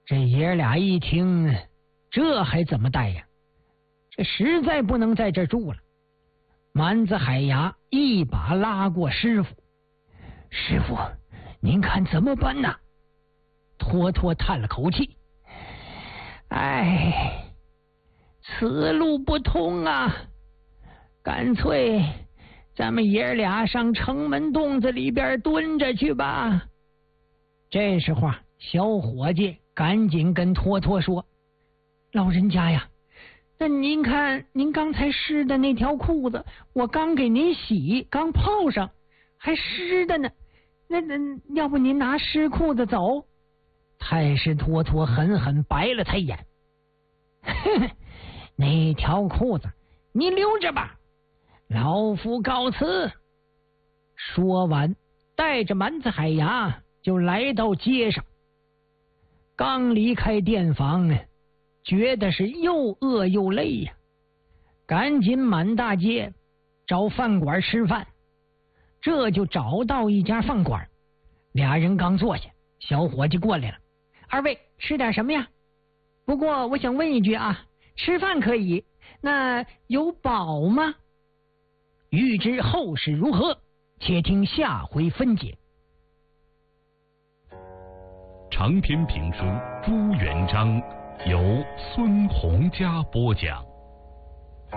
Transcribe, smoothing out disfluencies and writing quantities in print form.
这爷俩一听，这还怎么带呀？这实在不能在这住了。蛮子海牙一把拉过师傅：“师傅，您看怎么办呢？”托托叹了口气：“哎，此路不通啊，干脆咱们爷俩上城门洞子里边蹲着去吧。”这时候小伙计赶紧跟托托说：“老人家呀，那您看您刚才湿的那条裤子，我刚给您洗，刚泡上，还湿的呢。那要不您拿湿裤子走？”太师托托狠狠白了他一眼：“那条裤子你留着吧，老夫告辞。”说完，带着蛮子海牙就来到街上。刚离开店房呢，觉得是又饿又累呀，赶紧满大街找饭馆吃饭。这就找到一家饭馆，俩人刚坐下，小伙计过来了：“二位吃点什么呀？不过我想问一句啊，吃饭可以，那有饱吗？”欲知后事如何，且听下回分解。 长篇评书《朱元璋》由孙洪嘉播讲。